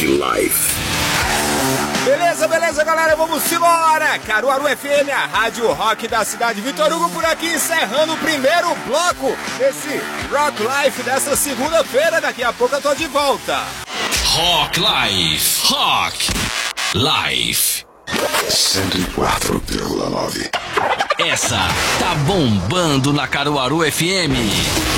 Life. Beleza, galera, vamos embora! Caruaru FM, a rádio rock da cidade. Vitor Hugo por aqui, encerrando o primeiro bloco desse Rock Life dessa segunda-feira. Daqui a pouco eu tô de volta. Rock Life, Rock Life 104,9. Essa tá bombando na Caruaru FM.